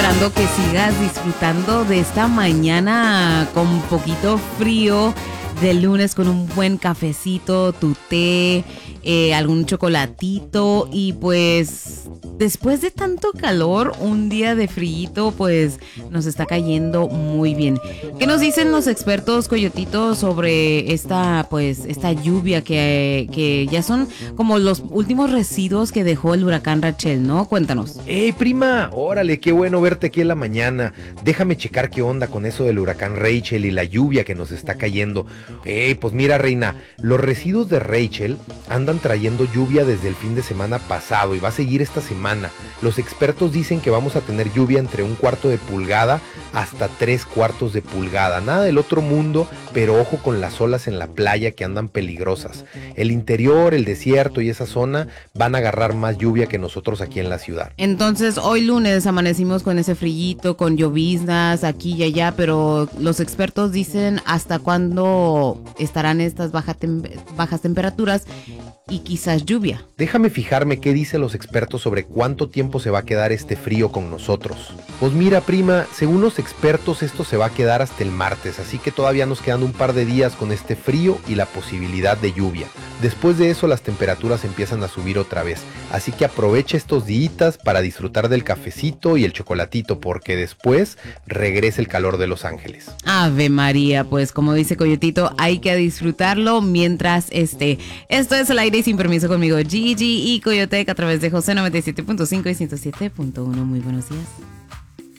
esperando que sigas disfrutando de esta mañana con un poquito frío de lunes con un buen cafecito, tu té, algún chocolatito y pues después de tanto calor, un día de frío pues nos está cayendo muy bien. ¿Qué nos dicen los expertos, Coyotito, sobre esta lluvia que ya son como los últimos residuos que dejó el huracán Rachel, ¿no? Cuéntanos. ¡Hey, prima! Órale, qué bueno verte aquí en la mañana. Déjame checar qué onda con eso del huracán Rachel y la lluvia que nos está cayendo. Pues mira, reina, los residuos de Rachel andan trayendo lluvia desde el fin de semana pasado y va a seguir esta semana. Los expertos dicen que vamos a tener lluvia entre 1/4 de pulgada hasta 3/4 de pulgada. Nada del otro mundo, pero ojo con las olas en la playa que andan peligrosas. El interior, el desierto y esa zona van a agarrar más lluvia que nosotros aquí en la ciudad. Entonces, hoy lunes amanecimos con ese frillito, con lloviznas aquí y allá, pero los expertos dicen hasta cuándo estarán estas bajas temperaturas y quizás lluvia. Déjame fijarme qué dicen los expertos sobre cuánto tiempo se va a quedar este frío con nosotros. Pues mira, prima, según los expertos esto se va a quedar hasta el martes, así que todavía nos quedan un par de días con este frío y la posibilidad de lluvia. Después de eso las temperaturas empiezan a subir otra vez, así que aprovecha estos días para disfrutar del cafecito y el chocolatito, porque después regresa el calor de Los Ángeles. Ave María, pues como dice Coyotito, hay que disfrutarlo mientras esté. Esto es El Aire y Sin Permiso conmigo, Gigi y Coyotec a través de José 97.5 y 107.1. Muy buenos días.